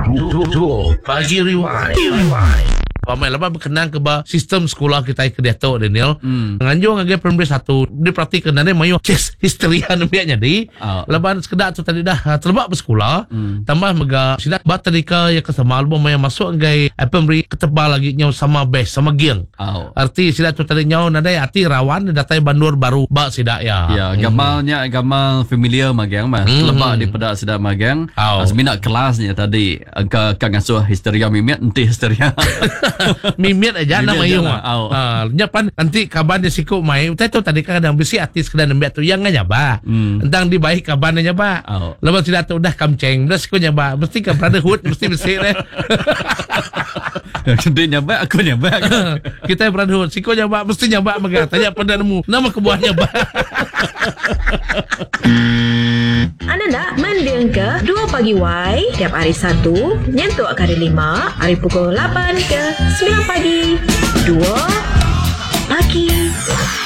Pagi Rewind. Pamai lepas berkenaan ke sistem sekolah kita ke Dato' Daniel. Nganjung agak primary 1. Dia perhatikan dan dia mayu case histeria nabiaknya di. Lepas sekedar tu tadi dah terlebak bersekolah. Tambah mega sidak bat tadika ya kesama album yang masuk agak primary ketebal lagi nyau sama best sama geng. Arti sidak tu tadi nyau nadai arti rawan datai bandur baru bak sidak ya. Ya, gamalnya gamal familiar magang mas. Terlebak di pedak sidak magang. Seminat kelasnya tadi angka ngasuh histeria mimit nanti histeria. Mimit aja nama yung nyapan nanti kaban dia siku mai tu tadi kadang besi artis kadang nembak tu yang nyaba entang di baik kaban nyaba lepas tidak tu dah kamceng dah siku nyaba mesti ke brotherhood mesti besi deh. Dia nyaba aku nyaba kita brotherhood siku nyaba mesti nyaba mega tanya padamu nama kebuah nyaba. Anda nak mendengar ke 2 Pagi Y tiap hari Sabtu nyentuh hari 5 hari pukul 8 ke 9 pagi 2